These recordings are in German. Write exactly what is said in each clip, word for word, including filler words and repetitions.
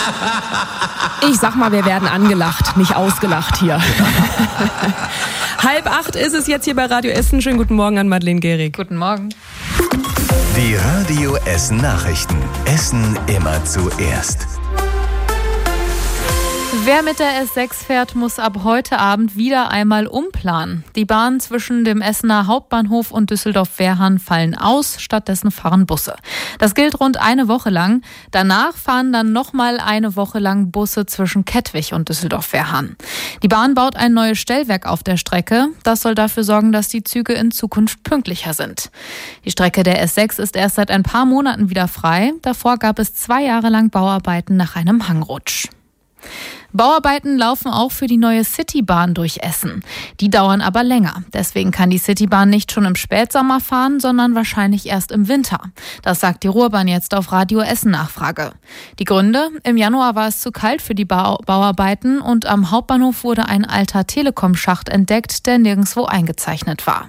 Ich sag mal, wir werden angelacht, nicht ausgelacht hier. Halb acht ist es jetzt hier bei Radio Essen. Schönen guten Morgen an Madeleine Gehrig. Guten Morgen. Die Radio Essen Nachrichten. Essen immer zuerst. Wer mit der S sechs fährt, muss ab heute Abend wieder einmal umplanen. Die Bahnen zwischen dem Essener Hauptbahnhof und Düsseldorf-Wehrhahn fallen aus, stattdessen fahren Busse. Das gilt rund eine Woche lang. Danach fahren dann nochmal eine Woche lang Busse zwischen Kettwig und Düsseldorf-Wehrhahn. Die Bahn baut ein neues Stellwerk auf der Strecke. Das soll dafür sorgen, dass die Züge in Zukunft pünktlicher sind. Die Strecke der S sechs ist erst seit ein paar Monaten wieder frei. Davor gab es zwei Jahre lang Bauarbeiten nach einem Hangrutsch. Bauarbeiten laufen auch für die neue Citybahn durch Essen. Die dauern aber länger. Deswegen kann die Citybahn nicht schon im Spätsommer fahren, sondern wahrscheinlich erst im Winter. Das sagt die Ruhrbahn jetzt auf Radio Essen Nachfrage. Die Gründe? Im Januar war es zu kalt für die Bau- Bauarbeiten und am Hauptbahnhof wurde ein alter Telekom-Schacht entdeckt, der nirgendwo eingezeichnet war.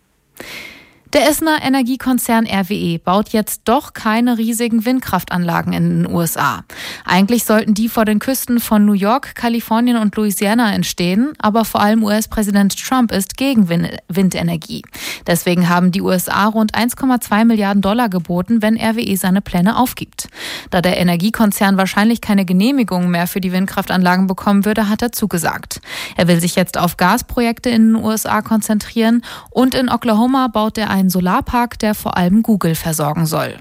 Der Essener Energiekonzern R W E baut jetzt doch keine riesigen Windkraftanlagen in den U S A. Eigentlich sollten die vor den Küsten von New York, Kalifornien und Louisiana entstehen, aber vor allem U S-Präsident Trump ist gegen Windenergie. Deswegen haben die U S A rund eins Komma zwei Milliarden Dollar geboten, wenn R W E seine Pläne aufgibt. Da der Energiekonzern wahrscheinlich keine Genehmigung mehr für die Windkraftanlagen bekommen würde, hat er zugesagt. Er will sich jetzt auf Gasprojekte in den U S A konzentrieren und in Oklahoma baut er ein Ein Solarpark, der vor allem Google versorgen soll.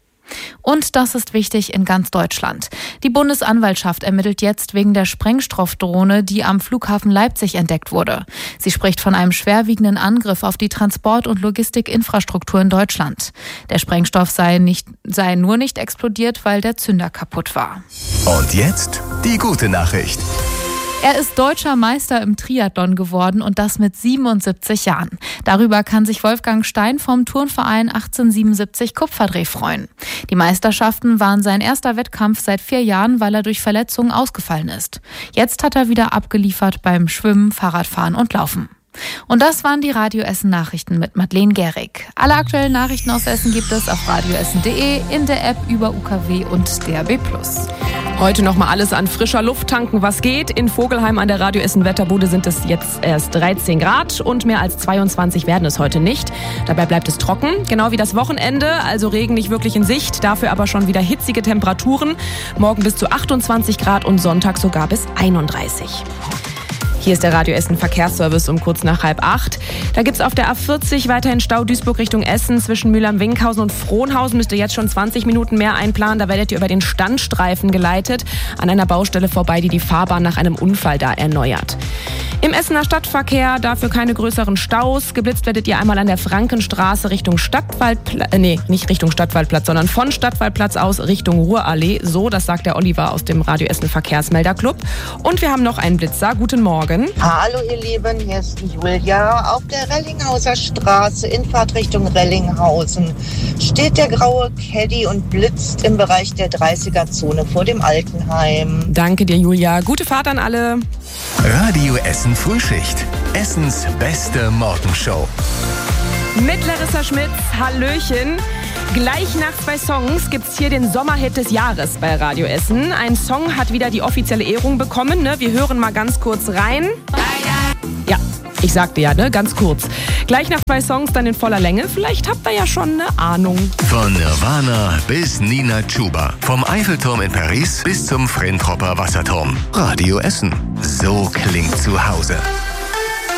Und das ist wichtig in ganz Deutschland. Die Bundesanwaltschaft ermittelt jetzt wegen der Sprengstoffdrohne, die am Flughafen Leipzig entdeckt wurde. Sie spricht von einem schwerwiegenden Angriff auf die Transport- und Logistikinfrastruktur in Deutschland. Der Sprengstoff sei, nicht, sei nur nicht explodiert, weil der Zünder kaputt war. Und jetzt die gute Nachricht. Er ist deutscher Meister im Triathlon geworden und das mit siebenundsiebzig Jahren. Darüber kann sich Wolfgang Stein vom Turnverein achtzehnhundertsiebenundsiebzig Kupferdreh freuen. Die Meisterschaften waren sein erster Wettkampf seit vier Jahren, weil er durch Verletzungen ausgefallen ist. Jetzt hat er wieder abgeliefert beim Schwimmen, Fahrradfahren und Laufen. Und das waren die Radio Essen Nachrichten mit Madeleine Gehrig. Alle aktuellen Nachrichten aus Essen gibt es auf radioessen punkt de, in der App über U K W und D A B plus. Heute noch mal alles an frischer Luft tanken, was geht. In Vogelheim an der Radio Essen Wetterbude sind es jetzt erst dreizehn Grad und mehr als zweiundzwanzig werden es heute nicht. Dabei bleibt es trocken, genau wie das Wochenende, also Regen nicht wirklich in Sicht, dafür aber schon wieder hitzige Temperaturen. Morgen bis zu achtundzwanzig Grad und Sonntag sogar bis einunddreißig. Hier ist der Radio Essen Verkehrsservice um kurz nach halb acht. Da gibt's auf der A vierzig weiterhin Stau Duisburg Richtung Essen. Zwischen Mülheim-Winkhausen und Frohnhausen müsst ihr jetzt schon zwanzig Minuten mehr einplanen. Da werdet ihr über den Standstreifen geleitet, an einer Baustelle vorbei, die die Fahrbahn nach einem Unfall da erneuert. Im Essener Stadtverkehr dafür keine größeren Staus. Geblitzt werdet ihr einmal an der Frankenstraße Richtung Stadtwaldplatz, äh, nee, nicht Richtung Stadtwaldplatz, sondern von Stadtwaldplatz aus Richtung Ruhrallee. So, das sagt der Oliver aus dem Radio Essen Verkehrsmelderclub. Und wir haben noch einen Blitzer. Guten Morgen. Hallo ihr Lieben, hier ist die Julia. Auf der Rellinghauser Straße in Fahrt Richtung Rellinghausen steht der graue Caddy und blitzt im Bereich der dreißiger-Zone vor dem Altenheim. Danke dir, Julia. Gute Fahrt an alle. Radio Essen Frühschicht. Essens beste Morgenshow. Mit Larissa Schmitz, Hallöchen. Gleich nach zwei Songs gibt's hier den Sommerhit des Jahres bei Radio Essen. Ein Song hat wieder die offizielle Ehrung bekommen. Ne? Wir hören mal ganz kurz rein. Ja, ich sagte ja, ne? Ganz kurz. Gleich nach zwei Songs dann in voller Länge. Vielleicht habt ihr ja schon eine Ahnung. Von Nirvana bis Nina Chuba. Vom Eiffelturm in Paris bis zum Frentropper Wasserturm. Radio Essen. So klingt zu Hause.